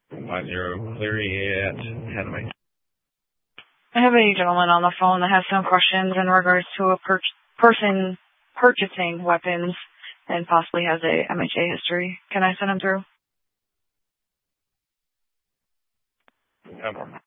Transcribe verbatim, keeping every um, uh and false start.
One zero, Cleary at Hanway. I have a gentleman on the phone that has some questions in regards to a per- person purchasing weapons and possibly has a M H A history. Can I send him through? Come on.